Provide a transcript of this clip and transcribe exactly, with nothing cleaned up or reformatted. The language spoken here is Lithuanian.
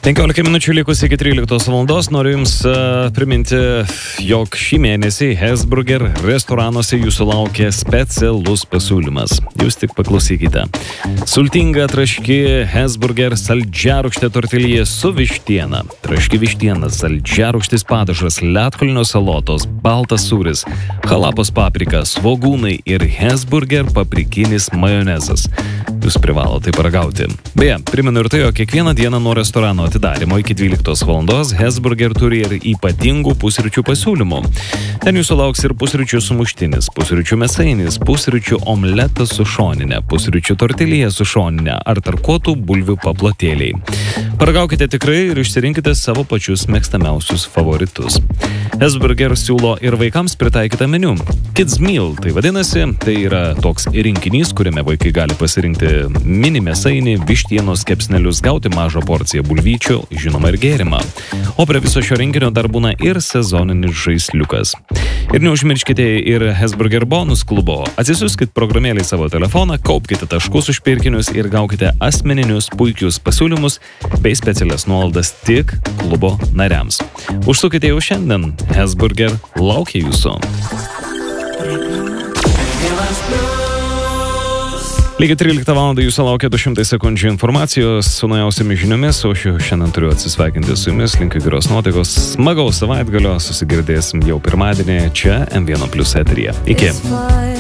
penkiolika minučių likus iki tryliktos valandos noriu Jums uh, priminti, jog šį mėnesį Hesburger restoranuose Jūsų laukia specialus pasiūlymas. Jūs tik paklausykite. Sultinga traški Hesburger saldžiarūgštė tortilija su vištiena. Traški vištiena, saldžiarūgštis padažas, ledkalnio salotos, baltas sūris, halapos paprika, svogūnai ir Hesburger paprikinis majonezas. Jūs privalote tai paragauti. Beje, primenu ir tai, jog kiekvieną dieną nuo restorano atidarimo iki dvyliktos valandos Hesburger turi ir ypatingų pusryčių pasiūlymų. Ten Jūsų lauks ir pusryčių sumuštinis, pusryčių mėsainis, pusryčių omletas su šoninė, pusryčių tortilija su šoninė ar tarkuotų bulvių paplotėliai. Paragaukite tikrai ir išsirinkite savo pačius mėgstamiausius favoritus. Hesburger siūlo ir vaikams pritaikytą meniu. Kids Meal tai vadinasi, tai yra toks rinkinys, kuriame vaikai gali pasirinkti mini mėsainį, vištienos kepsnelius, gauti mažą porciją bulvyčių, žinoma ir gėrimą. O prie viso šio rinkinio dar būna ir sezoninis žaisliukas. Ir neužmirškite ir Hesburger bonus klubo. Atsisiųskit programėlį savo telefoną, kaupkite taškus už pirkinius ir gaukite asmeninius puikius pasiūlymus bei specialias nuolaidas tik klubo nariams. Užsukite jau šiandien. Hesburger laukia Jūsų. Lygiai tryliktą valandą Jūsų laukia du šimtai sekundžių informacijos su naujausiamis žiniomis, o aš jau šiandien turiu atsisveikinti su Jumis, linkiu geros nuotaikos, smagaus savaitgalio, susigirdėsim jau pirmadienį čia M vienas plius eteryje. Iki.